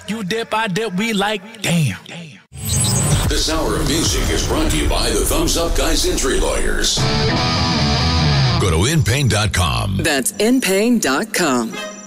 You dip, I dip, we like, damn. This hour of music is brought to you by the Thumbs Up Guys Injury Lawyers. Go to InPain.com. That's InPain.com.